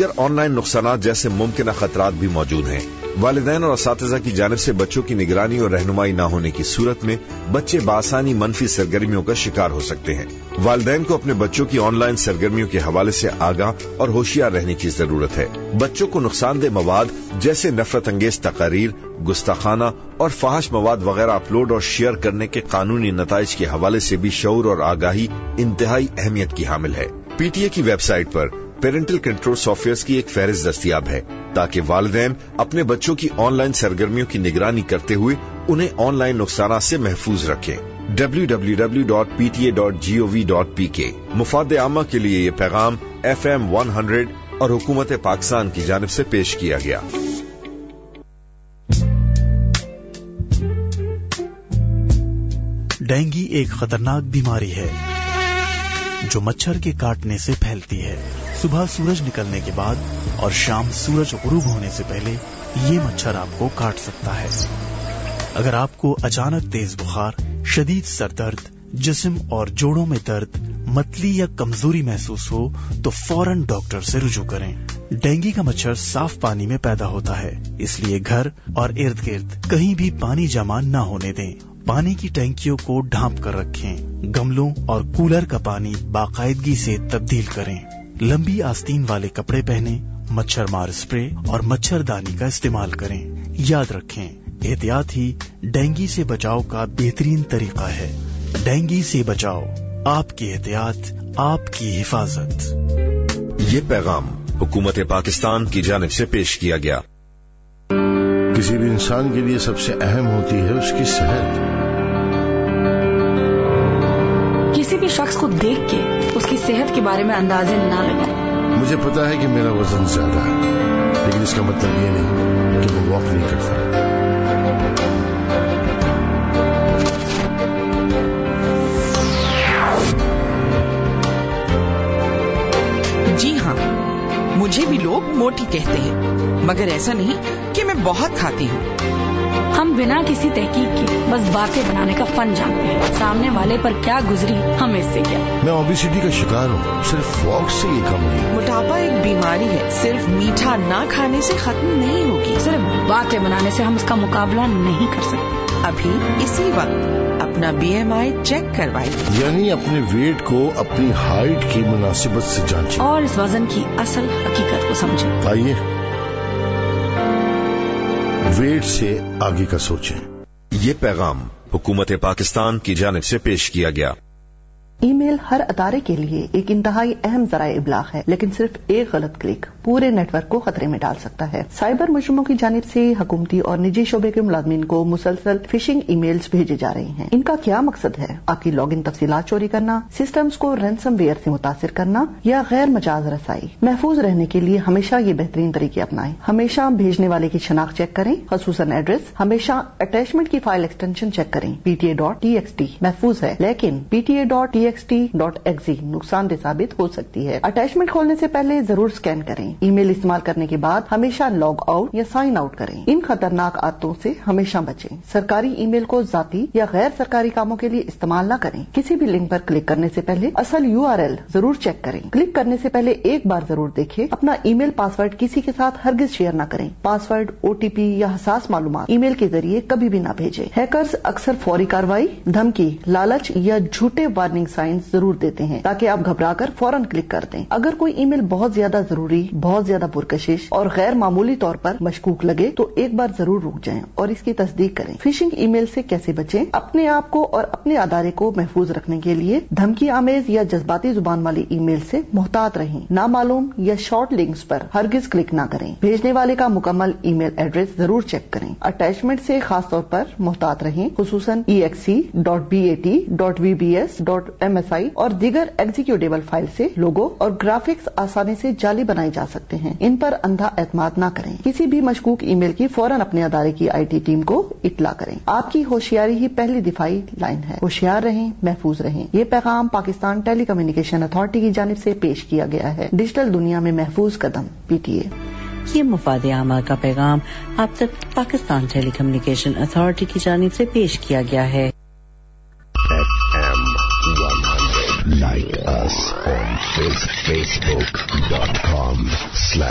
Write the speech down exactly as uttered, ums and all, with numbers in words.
On line نقصانات جیسے ممکنہ خطرات بھی موجود ہیں۔ والدین اور اساتذہ کی جانب سے بچوں کی نگرانی اور رہنمائی نہ ہونے کی صورت میں بچے بآسانی منفی سرگرمیوں کا شکار ہو سکتے ہیں۔ والدین کو اپنے بچوں کی آن لائن سرگرمیوں کے حوالے سے آگاہ اور ہوشیار رہنے کی ضرورت ہے۔ بچوں کو نقصان دہ مواد جیسے نفرت انگیز تقاریر، گستاخانہ اور فحش مواد وغیرہ اپلوڈ اور شیئر کرنے کے قانونی نتائج کے حوالے سے بھی شعور اور آگاہی انتہائی اہمیت کی حامل ہے۔ پی ٹی اے کی web site per parental control soft where کی ایک فہرست دستیاب ہے تاکہ والدین اپنے بچوں کی آن لائن سرگرمیوں کی نگرانی کرتے ہوئے انہیں آن لائن نقصانات سے محفوظ رکھیں۔ W W W dot P T A dot G O we dot P کے۔ مفاد عامہ کے لیے یہ پیغام ایف ایم سو اور حکومت پاکستان کی جانب سے پیش کیا گیا۔ ڈینگی ایک خطرناک بیماری ہے جو مچھر کے کاٹنے سے پھیلتی ہے۔ صبح سورج نکلنے کے بعد اور شام سورج غروب ہونے سے پہلے یہ مچھر آپ کو کاٹ سکتا ہے۔ اگر آپ کو اچانک تیز بخار، شدید سر درد، جسم اور جوڑوں میں درد، متلی یا کمزوری محسوس ہو تو فوراً ڈاکٹر سے رجوع کریں۔ ڈینگی کا مچھر صاف پانی میں پیدا ہوتا ہے، اس لیے گھر اور ارد گرد کہیں بھی پانی جمع نہ ہونے دیں۔ پانی کی ٹینکیوں کو ڈھانپ کر رکھیں۔ گملوں اور کولر کا پانی باقاعدگی سے تبدیل کریں۔ لمبی آستین والے کپڑے پہنیں، مچھر مار اسپرے اور مچھر دانی کا استعمال کریں۔ یاد رکھیں، احتیاط ہی ڈینگی سے بچاؤ کا بہترین طریقہ ہے۔ ڈینگی سے بچاؤ، آپ کی احتیاط، آپ کی حفاظت۔ یہ پیغام حکومت پاکستان کی جانب سے پیش کیا گیا۔ کسی بھی انسان کے لیے سب سے اہم ہوتی ہے اس کی صحت۔ کسی بھی شخص کو دیکھ کے اس کی صحت کے بارے میں اندازے نہ لگائیں۔ مجھے پتا ہے کہ میرا وزن زیادہ ہے، لیکن اس کا مطلب یہ نہیں کہ میں واک نہیں کرتا۔ جی ہاں، مجھے بھی لوگ موٹی کہتے ہیں، مگر ایسا نہیں کہ میں بہت کھاتی ہوں۔ ہم بنا کسی تحقیق کے بس باتیں بنانے کا فن جانتے ہیں۔ سامنے والے پر کیا گزری ہمیں اس سے کیا۔ میں اوبیسٹی کا شکار ہوں، صرف واک سے یہ کم نہیں۔ موٹاپا ایک بیماری ہے، صرف میٹھا نہ کھانے سے ختم نہیں ہوگی۔ صرف باتیں بنانے سے ہم اس کا مقابلہ نہیں کر سکتے۔ ابھی اسی وقت اپنا بی ایم آئی چیک کروائیے، یعنی اپنے ویٹ کو اپنی ہائٹ کی مناسبت سے جانچیں اور اس وزن کی اصل حقیقت کو سمجھیں۔ آئیے ویٹ سے آگے کا سوچیں۔ یہ پیغام حکومت پاکستان کی جانب سے پیش کیا گیا۔ ای میل ہر ادارے کے لیے ایک انتہائی اہم ذرائع ابلاغ ہے، لیکن صرف ایک غلط کلک پورے نیٹ ورک کو خطرے میں ڈال سکتا ہے۔ سائبر مجرموں کی جانب سے حکومتی اور نجی شعبے کے ملازمین کو مسلسل فشنگ ای میلز بھیجے جا رہے ہیں۔ ان کا کیا مقصد ہے؟ آپ کی لاگ ان تفصیلات چوری کرنا، سسٹمز کو رینسم ویئر سے متاثر کرنا یا غیر مجاز رسائی۔ محفوظ رہنے کے لیے ہمیشہ یہ بہترین طریقے اپنائیں۔ ہمیشہ بھیجنے والے کی شناخت چیک کریں، خصوصاً ایڈریس۔ ہمیشہ اٹیچمنٹ کی فائل ایکسٹینشن چیک کریں۔ P T A dot T x T محفوظ ہے، لیکن P T A dot T x T dot exe نقصان دہ ثابت ہو سکتی ہے۔ اٹیچمنٹ کھولنے سے پہلے ضرور اسکین کریں۔ ای میل استعمال کرنے کے بعد ہمیشہ لاگ آؤٹ یا سائن آؤٹ کریں۔ ان خطرناک عادتوں سے ہمیشہ بچیں۔ سرکاری ای میل کو ذاتی یا غیر سرکاری کاموں کے لیے استعمال نہ کریں۔ کسی بھی لنک پر کلک کرنے سے پہلے اصل یو آر ایل ضرور چیک کریں۔ کلک کرنے سے پہلے ایک بار ضرور دیکھیں۔ اپنا ای میل پاس ورڈ کسی کے ساتھ ہرگز شیئر نہ کریں۔ پاس ورڈ، او ٹی پی یا حساس معلومات ای میل کے ذریعے کبھی بھی نہ بھیجیں۔ ہیکرز اکثر فوری کارروائی، دھمکی، لالچ یا جھوٹے وارننگ سائنز ضرور دیتے ہیں تاکہ آپ گھبرا کر فوراً کلک کر دیں۔ اگر کوئی ای میل بہت زیادہ ضروری، بہت زیادہ پرکشش اور غیر معمولی طور پر مشکوک لگے تو ایک بار ضرور رک جائیں اور اس کی تصدیق کریں۔ فشنگ ای میل سے کیسے بچیں؟ اپنے آپ کو اور اپنے ادارے کو محفوظ رکھنے کے لیے دھمکی آمیز یا جذباتی زبان والی ای میل سے محتاط رہیں۔ نامعلوم یا شارٹ لنکس پر ہرگز کلک نہ کریں۔ بھیجنے والے کا مکمل ای میل ایڈریس ضرور چیک کریں۔ اٹیچمنٹ سے خاص طور پر محتاط رہیں، خصوصاً ای x C dot be A T dot we B S dot M S I اور دیگر ایگزیکیوٹیبل فائل سے لوگو اور گرافکس آسانی سے جعلی بنائے جا سکتے ہیں۔ ان پر اندھا اعتماد نہ کریں۔ کسی بھی مشکوک ای میل کی فوراً اپنے ادارے کی آئی ٹی ٹیم کو اطلاع کریں۔ آپ کی ہوشیاری ہی پہلی دفاعی لائن ہے۔ ہوشیار رہیں، محفوظ رہیں۔ یہ پیغام پاکستان ٹیلی کمیونیکیشن اتھارٹی کی جانب سے پیش کیا گیا ہے۔ ڈیجیٹل دنیا میں محفوظ قدم، پی ٹی اے۔ یہ مفاد عامہ کا پیغام آپ تک پاکستان ٹیلی کمیونیکیشن اتھارٹی کی جانب سے پیش کیا گیا ہے۔